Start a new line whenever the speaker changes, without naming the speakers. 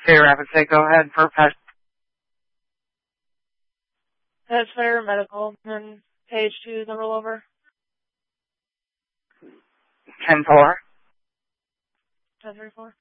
Cedar Rapids, say go ahead for pet.
Pet Fair Medical, and page 2, the rollover.
10-4.
10-3-4.